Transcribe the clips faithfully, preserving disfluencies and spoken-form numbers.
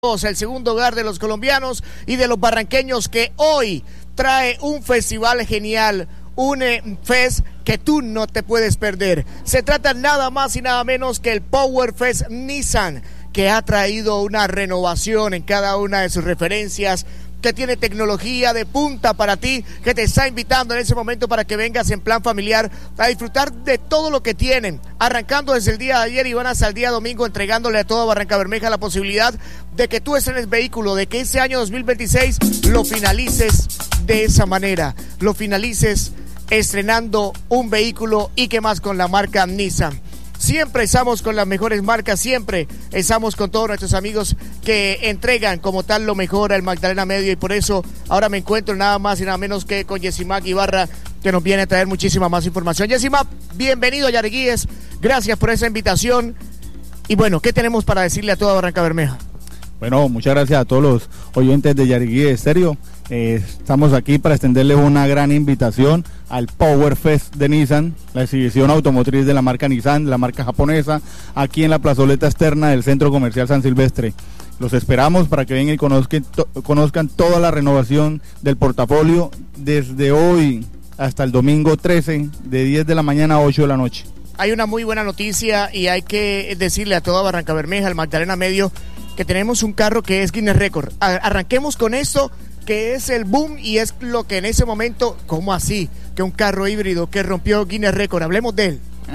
El segundo hogar de los colombianos y de los barranqueños, que hoy trae un festival genial, un eh, fest que tú no te puedes perder. Se trata nada más y nada menos que el Power Fest Nissan, que ha traído una renovación en cada una de sus referencias, que tiene tecnología de punta para ti, que te está invitando en ese momento para que vengas en plan familiar a disfrutar de todo lo que tienen, arrancando desde el día de ayer y van hasta el día domingo, entregándole a toda Barrancabermeja la posibilidad de que tú estrenes vehículo, de que ese año dos mil veintiséis lo finalices de esa manera, lo finalices estrenando un vehículo y que más con la marca Nissan. Siempre estamos con las mejores marcas, siempre estamos con todos nuestros amigos que entregan como tal lo mejor al Magdalena Medio, y por eso ahora me encuentro nada más y nada menos que con Yesimac Ibarra, que nos viene a traer muchísima más información. Yesimac, bienvenido a Yariguíes, gracias por esa invitación. Y bueno, ¿qué tenemos para decirle a toda Barrancabermeja? Bueno, muchas gracias a todos los oyentes de Yariguíes Estéreo. Eh, estamos aquí para extenderles una gran invitación al Power Fest de Nissan, la exhibición automotriz de la marca Nissan, la marca japonesa, aquí en la plazoleta externa del Centro Comercial San Silvestre. Los esperamos para que vengan y conozcan, to, conozcan toda la renovación del portafolio desde hoy hasta el domingo trece, de diez de la mañana a ocho de la noche. Hay una muy buena noticia y hay que decirle a toda Barrancabermeja, al Magdalena Medio, que tenemos un carro que es Guinness Record. Arranquemos con esto, que es el boom y es lo que en ese momento, ¿cómo así? Que un carro híbrido que rompió Guinness Record, hablemos de él.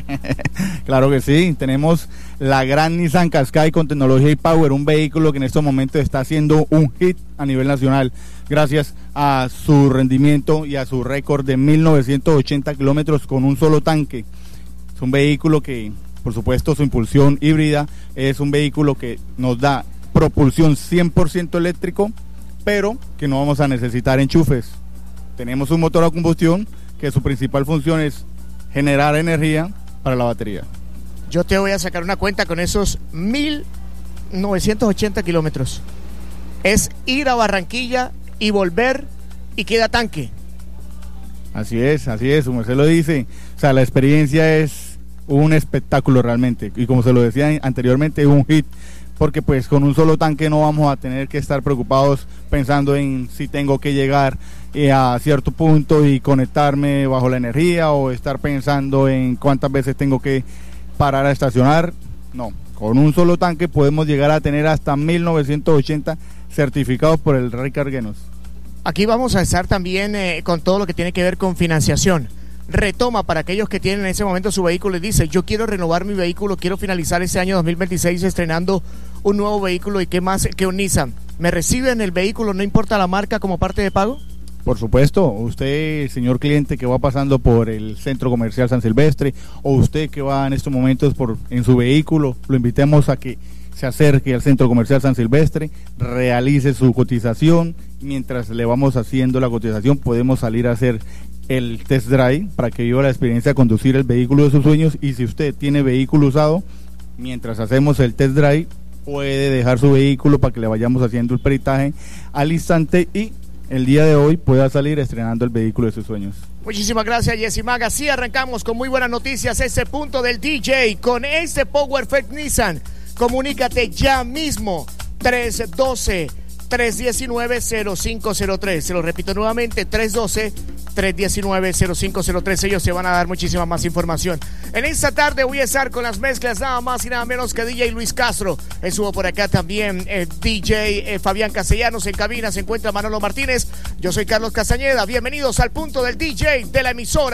Claro que sí, tenemos la gran Nissan Qashqai con tecnología y power, un vehículo que en estos momentos está haciendo un hit a nivel nacional, gracias a su rendimiento y a su récord de mil novecientos ochenta kilómetros con un solo tanque. Es un vehículo que, por supuesto, su impulsión híbrida es un vehículo que nos da propulsión cien por ciento eléctrico, pero que no vamos a necesitar enchufes. Tenemos un motor a combustión que su principal función es generar energía para la batería. Yo te voy a sacar una cuenta con esos mil novecientos ochenta kilómetros. Es ir a Barranquilla y volver y queda tanque. Así es, así es, como usted lo dice. O sea, la experiencia es un espectáculo realmente. Y como se lo decía anteriormente, un hit. Porque pues con un solo tanque no vamos a tener que estar preocupados pensando en si tengo que llegar eh, a cierto punto y conectarme bajo la energía, o estar pensando en cuántas veces tengo que parar a estacionar. No, con un solo tanque podemos llegar a tener hasta mil novecientos ochenta certificados por el Rey Carguenos. Aquí vamos a estar también eh, con todo lo que tiene que ver con financiación. Retoma para aquellos que tienen en ese momento su vehículo y dice: yo quiero renovar mi vehículo, quiero finalizar ese año dos mil veintiséis estrenando un nuevo vehículo, y qué más que un Nissan. ¿Me reciben el vehículo, no importa la marca, como parte de pago? Por supuesto, usted, señor cliente que va pasando por el Centro Comercial San Silvestre, o usted que va en estos momentos por en su vehículo, lo invitamos a que se acerque al Centro Comercial San Silvestre, realice su cotización. Mientras le vamos haciendo la cotización, podemos salir a hacer el test drive para que viva la experiencia de conducir el vehículo de sus sueños. Y si usted tiene vehículo usado, mientras hacemos el test drive, puede dejar su vehículo para que le vayamos haciendo el peritaje al instante y el día de hoy pueda salir estrenando el vehículo de sus sueños. Muchísimas gracias, Yesimac. Así arrancamos con muy buenas noticias ese punto del D J con este Power Fest Nissan. Comunícate ya mismo, tres uno dos, tres uno nueve, cero cinco cero tres. Se lo repito nuevamente, tres uno dos, tres uno nueve, cero cinco cero tres. Ellos se van a dar muchísima más información. En esta tarde voy a estar con las mezclas nada más y nada menos que D J Luis Castro. Estuvo por acá también eh, D J eh, Fabián Castellanos. En cabina se encuentra Manolo Martínez. Yo soy Carlos Castañeda. Bienvenidos al punto del D J de la emisora.